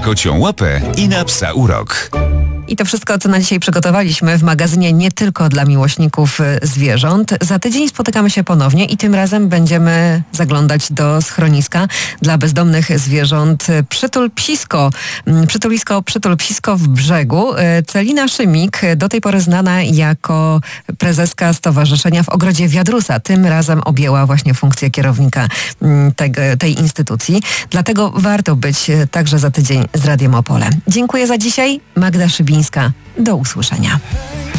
kocią łapę i na psa urok. I to wszystko, co na dzisiaj przygotowaliśmy w magazynie nie tylko dla miłośników zwierząt. Za tydzień spotykamy się ponownie i tym razem będziemy zaglądać do schroniska dla bezdomnych zwierząt Przytul Psisko. Przytul Psisko w Brzegu. Celina Szymik, do tej pory znana jako prezeska stowarzyszenia w Ogrodzie Wiadrusa, tym razem objęła właśnie funkcję kierownika tej instytucji. Dlatego warto być także za tydzień z Radiem Opole. Dziękuję za dzisiaj. Magda Szybińska. Do usłyszenia.